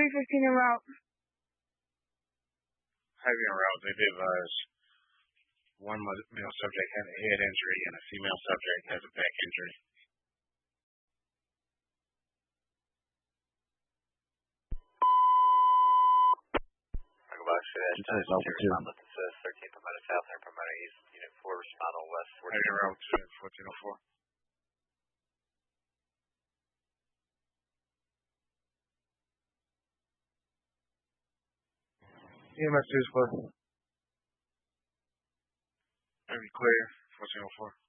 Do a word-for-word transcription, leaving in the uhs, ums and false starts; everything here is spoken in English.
three fifteen en route. Heavy en route. They've advised one male subject had a head injury and a female subject has a back injury. thirteen Pomona South and Pomona East, Unit four, respond on West fourteen. Heavy en route to fourteen oh four. E M S two is close. Heavy clear, fourteen oh four.